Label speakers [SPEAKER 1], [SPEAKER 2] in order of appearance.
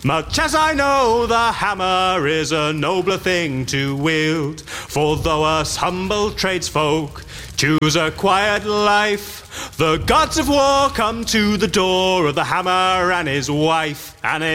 [SPEAKER 1] Much as I know the hammer is a nobler thing to wield, for though us humble tradesfolk choose a quiet life, the gods of war come to the door of the hammer and his wife, and